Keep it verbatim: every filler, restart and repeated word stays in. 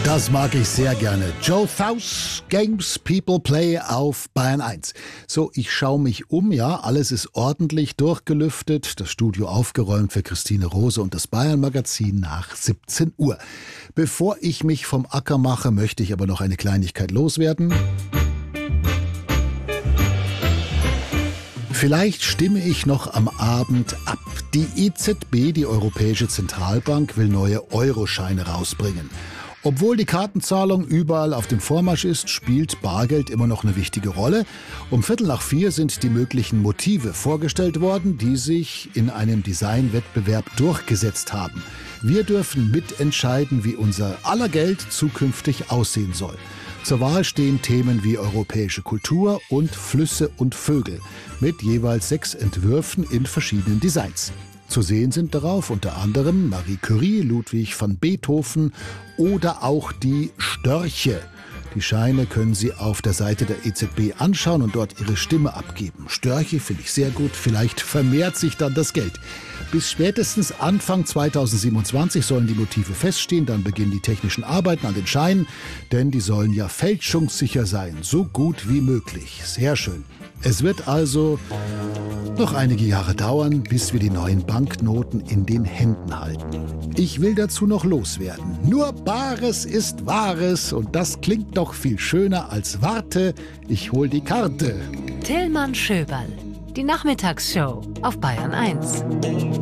Das mag ich sehr gerne. Joe Faust, Games People Play auf Bayern eins. So, ich schaue mich um, ja, alles ist ordentlich durchgelüftet, das Studio aufgeräumt für Christine Rose und das Bayern-Magazin nach siebzehn Uhr. Bevor ich mich vom Acker mache, möchte ich aber noch eine Kleinigkeit loswerden. Vielleicht stimme ich noch am Abend ab. Die E Z B, die Europäische Zentralbank, will neue Euroscheine rausbringen. Obwohl die Kartenzahlung überall auf dem Vormarsch ist, spielt Bargeld immer noch eine wichtige Rolle. Um Viertel nach vier sind die möglichen Motive vorgestellt worden, die sich in einem Designwettbewerb durchgesetzt haben. Wir dürfen mitentscheiden, wie unser aller Geld zukünftig aussehen soll. Zur Wahl stehen Themen wie europäische Kultur und Flüsse und Vögel mit jeweils sechs Entwürfen in verschiedenen Designs. Zu sehen sind darauf unter anderem Marie Curie, Ludwig van Beethoven oder auch die Störche. Die Scheine können Sie auf der Seite der E Z B anschauen und dort Ihre Stimme abgeben. Störche finde ich sehr gut, vielleicht vermehrt sich dann das Geld. Bis spätestens Anfang zweitausendsiebenundzwanzig sollen die Motive feststehen, dann beginnen die technischen Arbeiten an den Scheinen, denn die sollen ja fälschungssicher sein, so gut wie möglich. Sehr schön. Es wird also noch einige Jahre dauern, bis wir die neuen Banknoten in den Händen halten. Ich will dazu noch loswerden. Nur Bares ist Wahres und das klingt doch viel schöner als Warte, ich hol die Karte. Tillmann Schöberl, die Nachmittagsshow auf Bayern eins.